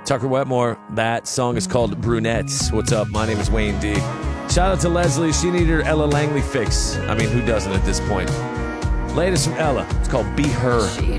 Tucker Wetmore. That song is called Brunettes. What's up? My name is Wayne D. Shout out to Leslie. She needed her Ella Langley fix. I mean, who doesn't at this point? Latest from Ella. It's called Be Her.